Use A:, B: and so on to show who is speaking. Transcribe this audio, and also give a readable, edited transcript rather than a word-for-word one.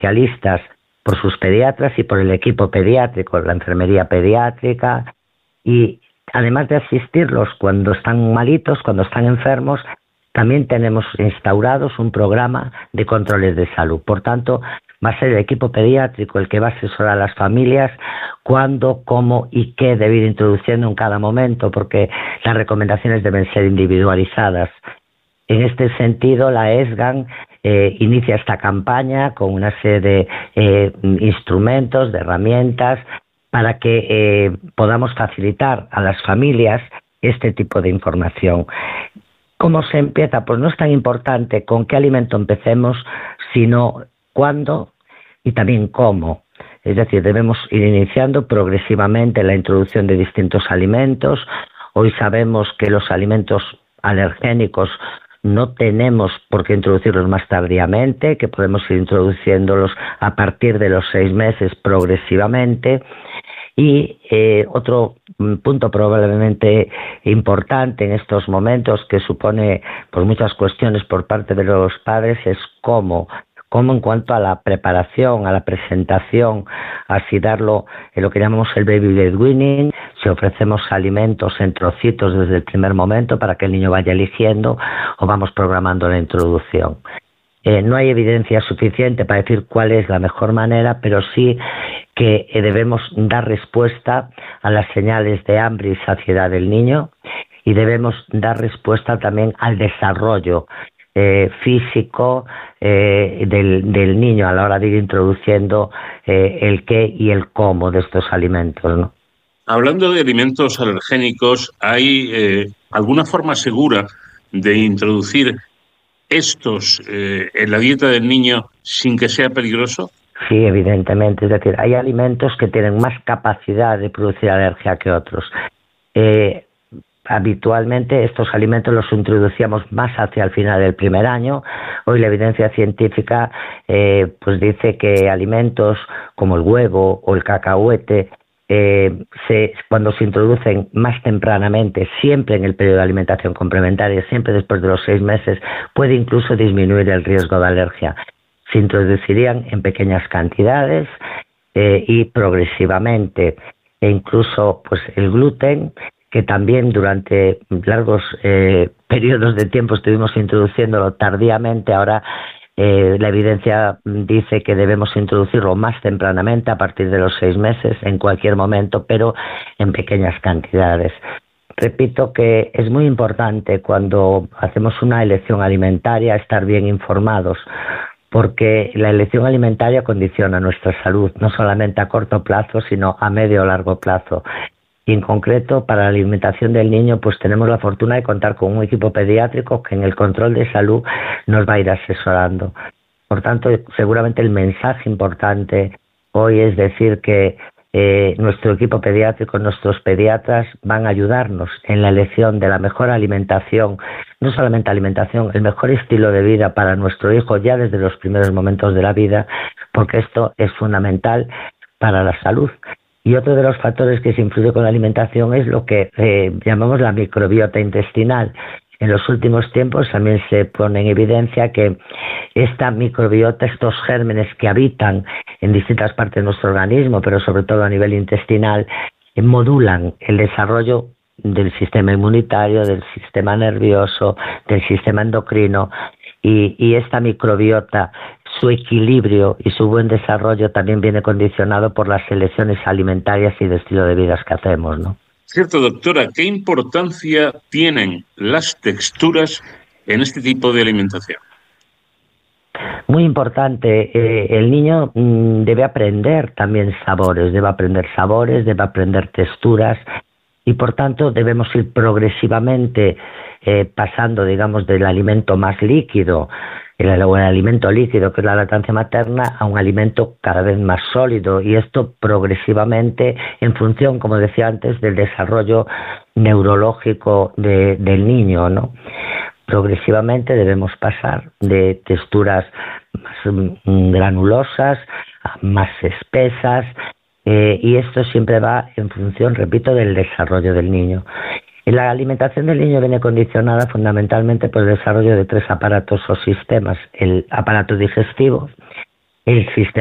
A: especialistas, por sus pediatras y por el equipo pediátrico, la enfermería pediátrica, y además de asistirlos cuando están malitos, cuando están enfermos, también tenemos instaurados un programa de controles de salud. Por tanto, va a ser el equipo pediátrico el que va a asesorar a las familias cuándo, cómo y qué debe ir introduciendo en cada momento, porque las recomendaciones deben ser individualizadas. En este sentido, la ESGAN inicia esta campaña con una serie de instrumentos, de herramientas, para que podamos facilitar a las familias este tipo de información. ¿Cómo se empieza? Pues no es tan importante con qué alimento empecemos, sino cuándo y también cómo. Es decir, debemos ir iniciando progresivamente la introducción de distintos alimentos. Hoy sabemos que los alimentos alergénicos no tenemos por qué introducirlos más tardíamente, que podemos ir introduciéndolos a partir de los 6 meses progresivamente. Y otro punto probablemente importante en estos momentos, que supone pues muchas cuestiones por parte de los padres, es cómo en cuanto a la preparación, a la presentación, así darlo en lo que llamamos el baby led weaning. Si ofrecemos alimentos en trocitos desde el primer momento para que el niño vaya eligiendo, o vamos programando la introducción. No hay evidencia suficiente para decir cuál es la mejor manera, pero sí que debemos dar respuesta a las señales de hambre y saciedad del niño, y debemos dar respuesta también al desarrollo físico del niño a la hora de ir introduciendo el qué y el cómo de estos alimentos, ¿no?
B: Hablando de alimentos alergénicos, ¿hay alguna forma segura de introducir estos en la dieta del niño sin que sea peligroso?
A: Sí, evidentemente. Es decir, hay alimentos que tienen más capacidad de producir alergia que otros. Habitualmente estos alimentos los introducíamos más hacia el final del primer año. Hoy la evidencia científica pues dice que alimentos como el huevo o el cacahuete, cuando se introducen más tempranamente, siempre en el periodo de alimentación complementaria, siempre después de los 6 meses, puede incluso disminuir el riesgo de alergia. Se introducirían en pequeñas cantidades y progresivamente, e incluso pues el gluten, que también durante largos periodos de tiempo estuvimos introduciéndolo tardíamente. Ahora la evidencia dice que debemos introducirlo más tempranamente, a partir de los 6 meses, en cualquier momento, pero en pequeñas cantidades. Repito que es muy importante cuando hacemos una elección alimentaria estar bien informados, porque la elección alimentaria condiciona nuestra salud, no solamente a corto plazo, sino a medio o largo plazo. Y en concreto, para la alimentación del niño, pues tenemos la fortuna de contar con un equipo pediátrico que en el control de salud nos va a ir asesorando. Por tanto, seguramente el mensaje importante hoy es decir que nuestro equipo pediátrico, nuestros pediatras van a ayudarnos en la elección de la mejor alimentación, no solamente alimentación, el mejor estilo de vida para nuestro hijo ya desde los primeros momentos de la vida, porque esto es fundamental para la salud. Y otro de los factores que se influye con la alimentación es lo que llamamos la microbiota intestinal. En los últimos tiempos también se pone en evidencia que esta microbiota, estos gérmenes que habitan en distintas partes de nuestro organismo, pero sobre todo a nivel intestinal, modulan el desarrollo del sistema inmunitario, del sistema nervioso, del sistema endocrino, y esta microbiota, su equilibrio y su buen desarrollo también viene condicionado por las elecciones alimentarias y de estilo de vida que hacemos, ¿no?
B: Cierto, doctora, ¿qué importancia tienen las texturas en este tipo de alimentación?
A: Muy importante. El niño debe aprender también sabores, debe aprender texturas, y por tanto debemos ir progresivamente pasando, digamos, del alimento más líquido, el alimento líquido, que es la lactancia materna, a un alimento cada vez más sólido, y esto progresivamente en función, como decía antes, del desarrollo neurológico del niño, ¿no? Progresivamente debemos pasar de texturas más granulosas a más espesas, y esto siempre va en función, repito, del desarrollo del niño. La alimentación del niño viene condicionada fundamentalmente por el desarrollo de 3 aparatos o sistemas: el aparato digestivo, el sistema